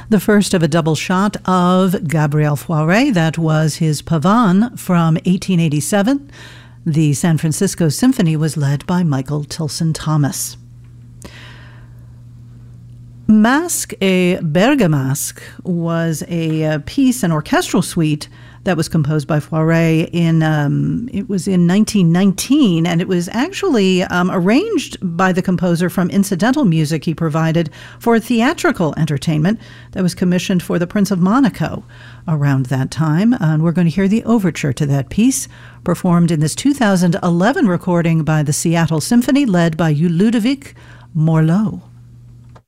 The first of a double shot of Gabriel Fauré. That was his Pavane from 1887. The San Francisco Symphony was led by Michael Tilson Thomas. Masque et Bergamasque was a piece, an orchestral suite that was composed by Fauré in 1919, and it was actually arranged by the composer from incidental music he provided for a theatrical entertainment that was commissioned for the Prince of Monaco around that time. And we're going to hear the overture to that piece, performed in this 2011 recording by the Seattle Symphony, led by Ludovic Morlot.